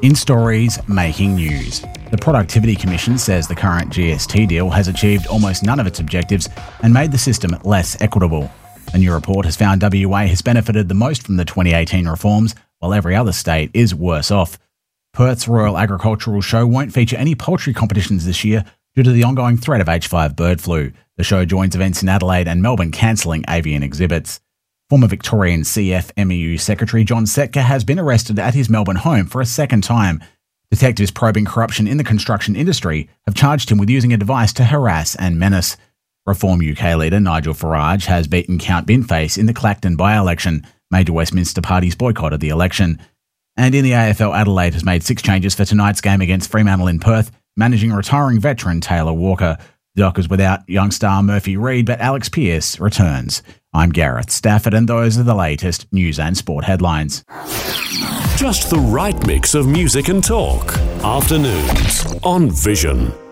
In stories making news, the Productivity Commission says the current GST deal has achieved almost none of its objectives and made the system less equitable. A new report has found WA has benefited the most from the 2018 reforms, while every other state is worse off. Perth's Royal Agricultural Show won't feature any poultry competitions this year due to the ongoing threat of H5 bird flu. The show joins events in Adelaide and Melbourne cancelling avian exhibits. Former Victorian CFMEU Secretary John Setka has been arrested at his Melbourne home for a second time. Detectives probing corruption in the construction industry have charged him with using a device to harass and menace. Reform UK leader Nigel Farage has beaten Count Binface in the Clacton by-election. Major Westminster parties boycotted the election. And in the AFL, Adelaide has made 6 changes for tonight's game against Fremantle in Perth, managing retiring veteran Taylor Walker. The Dockers without young star Murphy Reid, but Alex Pearce returns. I'm Gareth Stafford, and those are the latest news and sport headlines. Just the right mix of music and talk. Afternoons on Vision.